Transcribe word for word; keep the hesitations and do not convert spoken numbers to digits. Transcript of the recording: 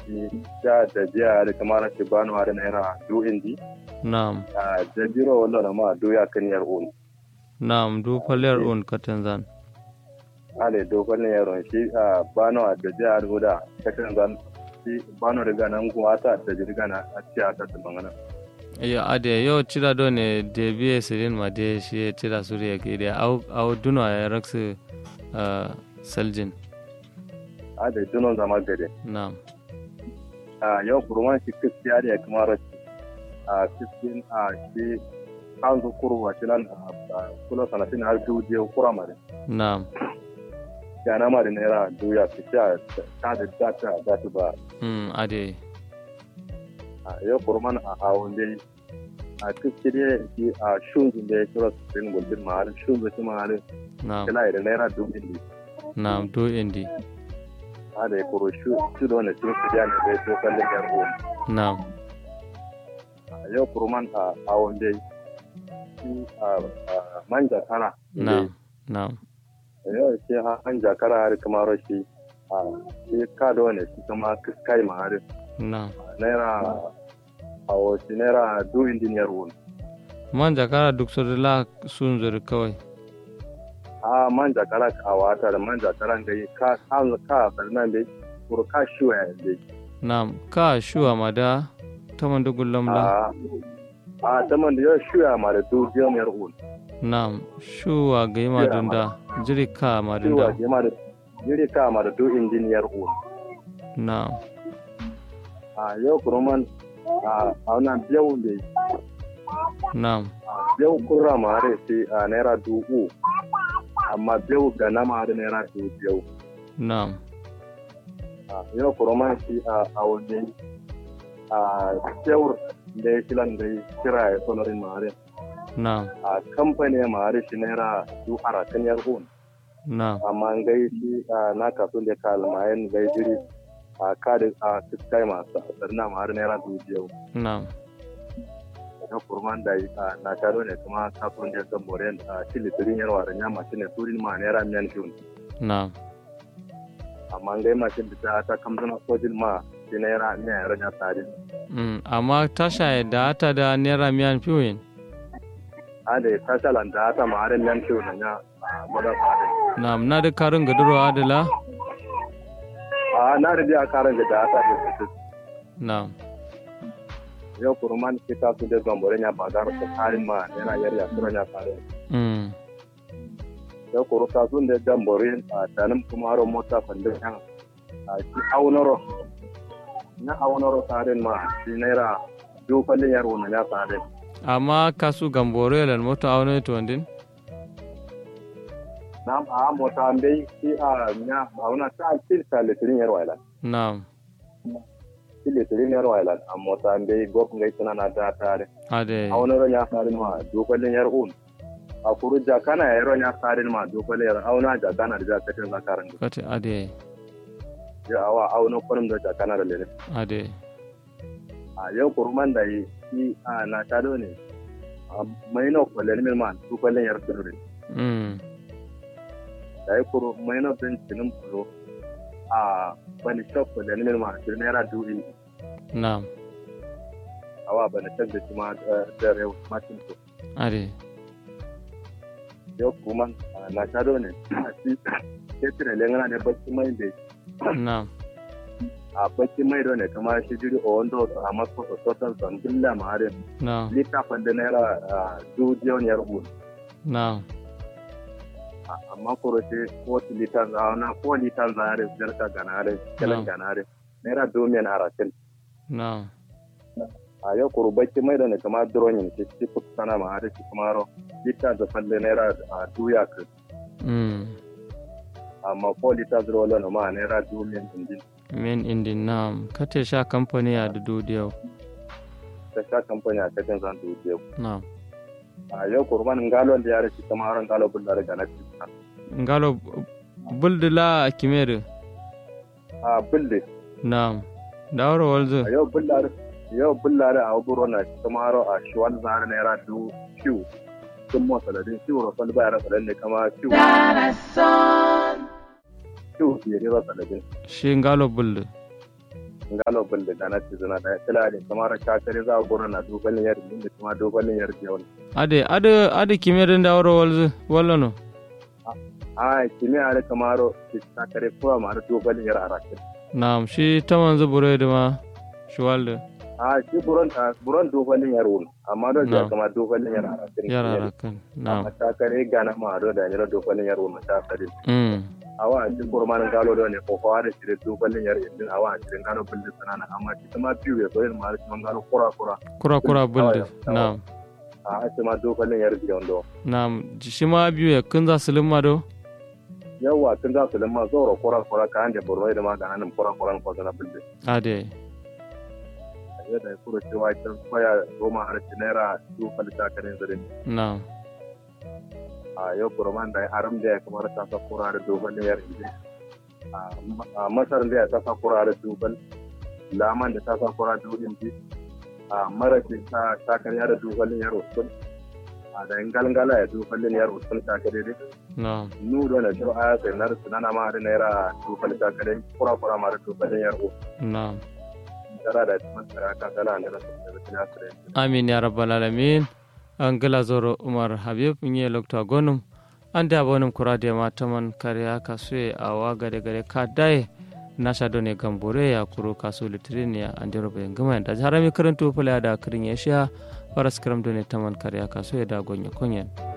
da da jiya da kamar ke bano har naira du indi Naam. a da biro wala ma do ya kan yar on Naam du paler on katanzan. ale do kan yar on shi a bano da jiya da guda kan zan shi bano daga nan kuma ta da jirga na a ciya ta bangana Ya ade yo tira do ne de biye sirin ma de shi tira suriya ke de au au duno ya raksu saljin. ade duno zama gade Naam. a yau kurman shi kiskiya da kamar a kiskin a shi kan zu kurwa shi nan a kula sanatin har duje kura mare Naam. ya na mare naira duya fita ta da data data ba Mm ade. a yau kurman a awon dai a kiskire shi a shunzun da ya kira su sin gulbin mahar shunzun shi mahar Naam. kila da naira dubu indi Naam do indi. a da ya kuro shi shi da wani sun su ya ne zai so kallon yar uwan Naam. a yau kurman a awon dai shi a manja kana Naam. Naam. yau ce an jakara har kamar shi a shi kado ne shi kama kiskai ma har Naam. naira a wasu naira du indiniyar wun Man jakara duk sodila sun zuri kawai. a man jakara a wata da man jakara ga yi ka kan ka sannan dai kur ka shiwa ya dai Naam. Ka shuwa mada taman dugul lamla. a a taman da yau shiwa ma da du biyar wun Naam. Shuwa ga yima dunda jiri ka ma shiwa dunda. ke ma da jiri ka ma da du indiniyar wun Naam. a yau kuruman a wannan biyau da Naam. biyau kurra ma har sai a naira dubu amma biyau ga na ma har naira dubu biyau Naam. yau kuroman shi a wajen a cewar da ya kilan da ya kira ya sonarin mahari Naam. a kamfani mahari shi naira du arakan yar hun Naam. amma an gai shi na kasu da kalmayen gai jiri a kada a fiskai masu asar na mahari naira du biyau Naam. yau kuroman da na taro ne kuma kasuwan da ya moren a tilitirin yarwa da ya mashi ne turin ma naira miyan shi Naam. amma an gai mashin da ta ta kamzana sojin ma shi naira miyan yaran ya tsari Mm. Amma tasha da ata da naira miyan fiwin. ada ta shalan da ta mahari miyan shi na ya mada tsari Naam. Na da karin gaduro adala. a na da a karan da ta da su Naam. yau kurman kita su da gambore ya bazar ta karin ma yana yarya sura ya fare Mm. yau kuru ta sun da gambore a tanin kuma haro mota fandin yan a shi aunoro na aunoro tarin ma shi naira dofalin yaro na ya fare Amma kasu gambore lan moto awne to ndin. na a mota bai shi a nya auna ta tilta litirin yaro ila Naam. litirin yaro ila a mota bai gop ngai tana na da tare Ade. aunoro ya fare ma dofalin yaro a kuru jakana yaro ya fare ma dofalin yaro auna jakana da jakatin zakaran Kati ade. ya awa auno kwanin da jakana da lere Ade. a yau kurman da yi shi a na tado ne a mai na kwallon milman su kwallon yar tsirri Mm. da yi kuro mai na bin cinin kuro a bani shop kwallon milman shi naira du'i Naam. awa bani shop da shi ma da rewa matin to Ade. yau kurman na tado ne a shi ke tire lengana ne bacci mai da Naam. a bacci mai da ne kama shi jiri a wanda a masu sosotan son billa maharin Naam. littafin da naira dujiyon yar hudu Naam. amma kuro ce forty liters a na four liters a yare jarka ganare kalan ganare naira domin aratin Naam. a yau kuro bacci mai da ne kama drone ne shi shi sana ma har shi kuma ro liters da falle naira a duya ka Mm. amma four liters rola na ma naira domin indin Men indin naam. Kate sha company a dudu diyo. ta sha kamfani a cikin zan dubiyo Naam. a yau kuro man ngalon da yare shi kama ron galo bulla da ganati Ngalo buldula kimere. a bulle Naam. Dawro walzo. a yau bulla yau bulla da a buro na shi kama ro a shi wani zare naira du kiw sun mo saladin kiw ro fal bayar saladin ne kama kiw kiw ya rira saladin Shi ngalo buldu. ngalo bulde dana ci zuna da kila ne kamar ka kare za goro na dubalin yar din da kuma dubalin yar da wani ade ade ade kimerin da waro walzu wallo no a kimi are kamaro ka kare ko ma dubalin yar arakin na'am shi ta manzu bure da ma shi wallo a shi buron buron dubalin yar wani amma da ya kama dubalin yar arakin yar arakin na'am ta kare gana ma do da yar dubalin yar wani ta kare mm awa cikin kurmanin galo da ne ko fara shirin dubalin yar din awa cikin galo bulde sanana amma shi kuma biyu ya koyin ma cikin galo kura kura kura kura bulde na'am a shi ma dubalin yar din do na'am shi ma biyu ya kun za su limma do yawa kun za su limma zoro kura kura kan da burwai da ma ganan kura kura ko zana bulde ade ya da kura cewa kin koya goma har naira dubal ta kare zare na'am a yau kurman da haram da ya kamar ta sa kura da dubalin yar din a masar da ya ta sa kura da dubal laman da ta sa kura da dubalin din a marashi ta takar yar dubalin yar usul a da galgala ya dubalin yar usul ta kare dai na'am nu da na shi aya sai na sunana ma da naira dubalin ta kare kura kura ma da dubalin yar usul na'am tara da masara ka kala da na tsare amin ya rabbal alamin an gala zoro umar habib nye lokta gonum an da bonum kurade mataman kariya kasue awa gade gade ka dai nasha done gambore ya kuro kasu litrinia andiro be ngama da harami karanto fula da kirin ya sha faras karam done taman kariya kasue da gonya konyen